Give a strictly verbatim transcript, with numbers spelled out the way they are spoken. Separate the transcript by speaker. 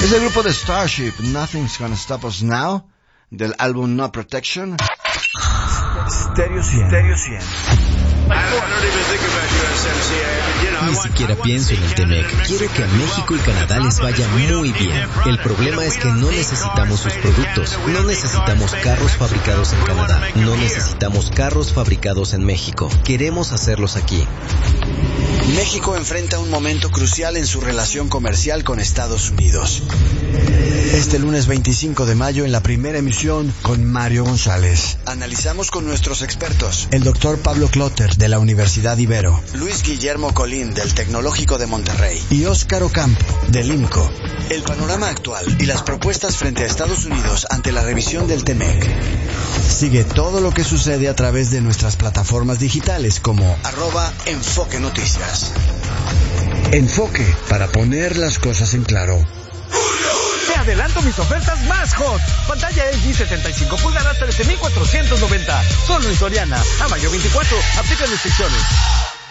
Speaker 1: Es el grupo de Starship, Nothing's Gonna Stop Us Now, del álbum No Protection. Stereo cien. Stereo cien.
Speaker 2: Ni siquiera pienso en el T M E C. Quiero que a México y Canadá les vaya muy bien. El problema es que no necesitamos sus productos. No necesitamos carros fabricados en Canadá. No necesitamos carros fabricados en México. Queremos hacerlos aquí.
Speaker 3: México enfrenta un momento crucial en su relación comercial con Estados Unidos. Este lunes veinticinco de mayo, en la primera emisión, con Mario González, analizamos con nuestros expertos, el doctor Pablo Clotter, de la Universidad Ibero, Luis Guillermo Colín, del Tecnológico de Monterrey, y Óscar Ocampo, del IMCO, el panorama actual y las propuestas frente a Estados Unidos ante la revisión del T M E C. Sigue todo lo que sucede a través de nuestras plataformas digitales como arroba Enfoque Noticias. Enfoque, para poner las cosas en claro.
Speaker 4: Te adelanto mis ofertas más hot. Pantalla L G setenta y cinco pulgadas, trece mil cuatrocientos noventa. Solo en Soriana. A mayo veinticuatro. Aplican restricciones.